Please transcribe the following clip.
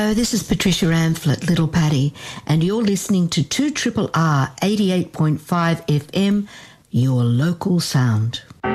Hello, this is Patricia Amphlett, Little Patty, and you're listening to 2RRR 88.5 FM, your local sound.